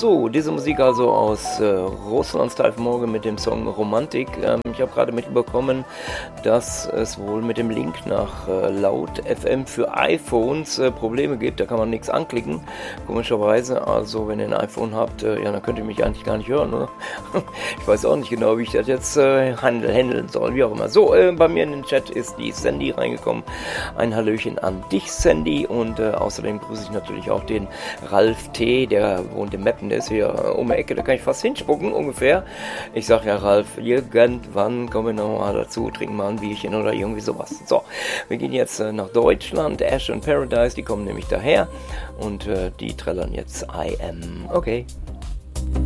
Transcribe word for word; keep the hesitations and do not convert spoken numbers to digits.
So, diese Musik also aus äh, Russland, Steve Morgan mit dem Song Romantik. Ähm, ich habe gerade mitbekommen, dass es wohl mit dem Link nach äh, Laut F M für iPhones äh, Probleme gibt. Da kann man nichts anklicken, komischerweise. Also wenn ihr ein iPhone habt, äh, ja, dann könnt ihr mich eigentlich gar nicht hören, oder? Ich weiß auch nicht genau, wie ich das jetzt äh, handeln soll, wie auch immer. So, äh, bei mir in den Chat ist die Sandy reingekommen. Ein Hallöchen an dich, Sandy. Und äh, außerdem grüße ich natürlich auch den Ralf T., der wohnt in Meppen, der ist hier um die Ecke, da kann ich fast hinspucken, ungefähr. Ich sag ja, Ralf, irgendwann kommen wir nochmal dazu, trinken mal ein Bierchen oder irgendwie sowas. So, wir gehen jetzt äh, nach Deutschland, Ash und Paradise, die kommen nämlich daher und äh, die trällern jetzt I Am. Okay.